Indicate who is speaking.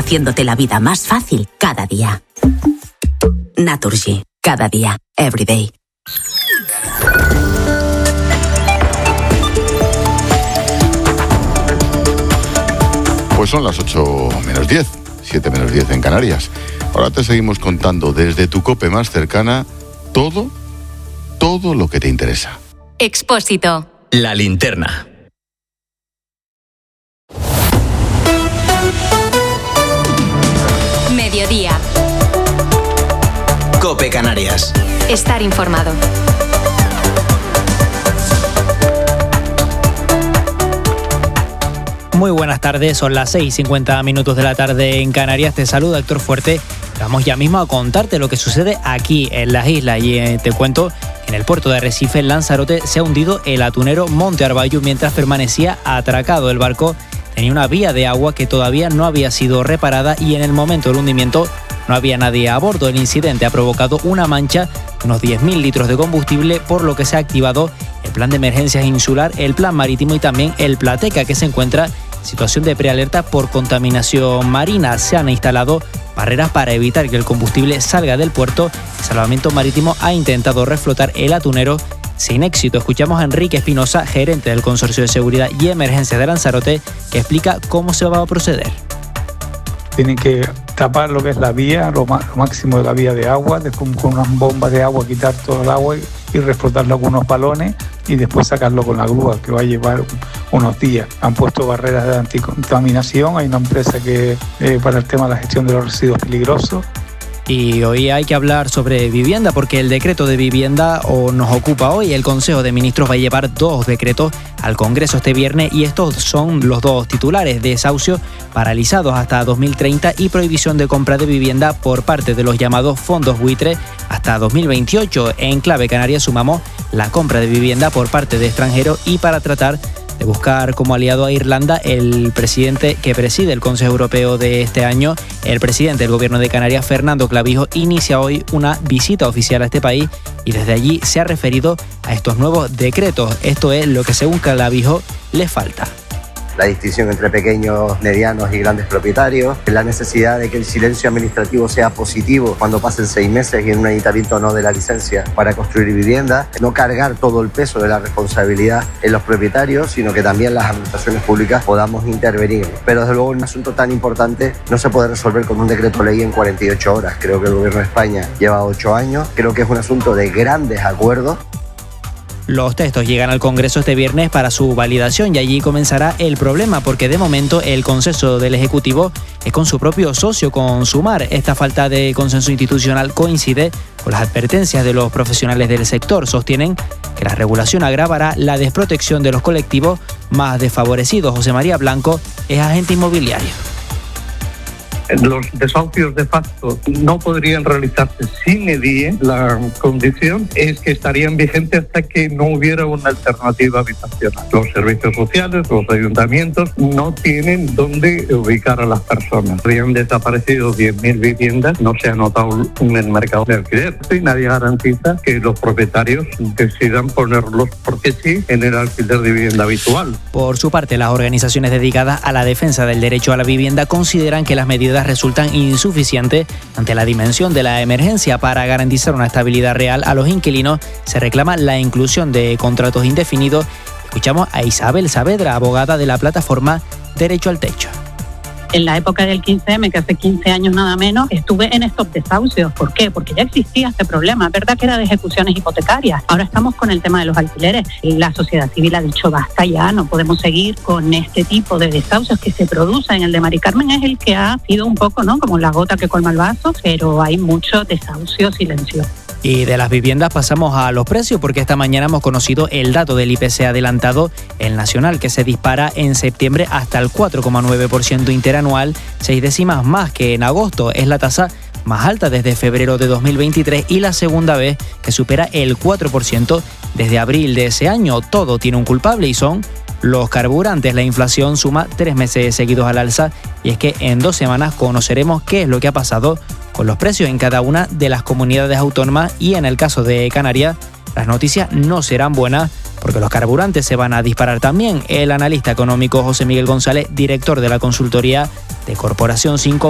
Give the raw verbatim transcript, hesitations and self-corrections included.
Speaker 1: haciéndote la vida más fácil cada día. Naturgy, cada día, every day.
Speaker 2: Pues son las ocho menos diez, siete menos diez en Canarias. Ahora te seguimos contando desde tu COPE más cercana todo, todo lo que te interesa.
Speaker 3: Expósito.
Speaker 4: La linterna.
Speaker 3: Mediodía.
Speaker 4: COPE Canarias.
Speaker 3: Estar informado.
Speaker 5: Muy buenas tardes, son las seis y cincuenta minutos de la tarde en Canarias. Te saluda Héctor Fuerte. Vamos ya mismo a contarte lo que sucede aquí en las islas y eh, te cuento que en el puerto de Arrecife, en Lanzarote, se ha hundido el atunero Monte Arballo mientras permanecía atracado. El barco tenía una vía de agua que todavía no había sido reparada y en el momento del hundimiento no había nadie a bordo. El incidente ha provocado una mancha de unos diez mil litros de combustible, por lo que se ha activado el plan de emergencias insular, el plan marítimo y también el Plateca, que se encuentra en situación de prealerta por contaminación marina. Se han instalado barreras para evitar que el combustible salga del puerto. El Salvamento Marítimo ha intentado reflotar el atunero sin éxito. Escuchamos a Enrique Espinosa, gerente del Consorcio de Seguridad y Emergencias de Lanzarote, que explica cómo se va a proceder.
Speaker 6: Tienen que tapar lo que es la vía, lo, má- lo máximo de la vía de agua, después con unas bombas de agua quitar todo el agua y, y reflotarlo con unos balones y después sacarlo con la grúa, que va a llevar unos días. Han puesto barreras de anticontaminación, hay una empresa que eh, para el tema de la gestión de los residuos peligrosos.
Speaker 5: Y hoy hay que hablar sobre vivienda porque el decreto de vivienda o nos ocupa hoy. El Consejo de Ministros va a llevar dos decretos al Congreso este viernes y estos son los dos titulares: desahucios paralizados hasta dos mil treinta y prohibición de compra de vivienda por parte de los llamados fondos buitre hasta dos mil veintiocho. En clave canaria sumamos la compra de vivienda por parte de extranjeros y para tratar de buscar como aliado a Irlanda, el presidente que preside el Consejo Europeo de este año, el presidente del Gobierno de Canarias, Fernando Clavijo, inicia hoy una visita oficial a este país y desde allí se ha referido a estos nuevos decretos. Esto es lo que según Clavijo le falta.
Speaker 7: La distinción entre pequeños, medianos y grandes propietarios, la necesidad de que el silencio administrativo sea positivo cuando pasen seis meses y en un ayuntamiento no de la licencia para construir vivienda, no cargar todo el peso de la responsabilidad en los propietarios, sino que también las administraciones públicas podamos intervenir. Pero desde luego un asunto tan importante no se puede resolver con un decreto ley en cuarenta y ocho horas. Creo que el Gobierno de España lleva ocho años, creo que es un asunto de grandes acuerdos.
Speaker 5: Los textos llegan al Congreso este viernes para su validación y allí comenzará el problema porque de momento el consenso del Ejecutivo es con su propio socio, con Sumar. Esta falta de consenso institucional coincide con las advertencias de los profesionales del sector. Sostienen que la regulación agravará la desprotección de los colectivos más desfavorecidos. José María Blanco es agente inmobiliario.
Speaker 8: Los desahucios de facto no podrían realizarse sin edie. La condición es que estarían vigentes hasta que no hubiera una alternativa habitacional. Los servicios sociales, los ayuntamientos no tienen dónde ubicar a las personas. Habrían desaparecido diez mil viviendas, no se ha notado en el mercado de alquiler y nadie garantiza que los propietarios decidan ponerlos porque sí en el alquiler de vivienda habitual.
Speaker 5: Por su parte, las organizaciones dedicadas a la defensa del derecho a la vivienda consideran que las medidas resultan insuficientes ante la dimensión de la emergencia. Para garantizar una estabilidad real a los inquilinos se reclama la inclusión de contratos indefinidos. Escuchamos a Isabel Saavedra, abogada de la plataforma Derecho al Techo.
Speaker 9: En la época del quince eme, que hace quince años nada menos, estuve en estos desahucios. ¿Por qué? Porque ya existía este problema. Es verdad que era de ejecuciones hipotecarias. Ahora estamos con el tema de los alquileres. La sociedad civil ha dicho basta ya, no podemos seguir con este tipo de desahucios que se producen. El de Mari Carmen es el que ha sido un poco, ¿no?, como la gota que colma el vaso, pero hay mucho desahucio silencioso.
Speaker 5: Y de las viviendas pasamos a los precios porque esta mañana hemos conocido el dato del I P C adelantado, el nacional, que se dispara en septiembre hasta el cuatro coma nueve por ciento interanual, seis décimas más que en agosto. Es la tasa más alta desde febrero de dos mil veintitrés y la segunda vez que supera el cuatro por ciento desde abril de ese año. Todo tiene un culpable y son los carburantes. La inflación suma tres meses seguidos al alza y es que en dos semanas conoceremos qué es lo que ha pasado con los precios en cada una de las comunidades autónomas y en el caso de Canarias las noticias no serán buenas porque los carburantes se van a disparar también. El analista económico José Miguel González, director de la consultoría de Corporación cinco,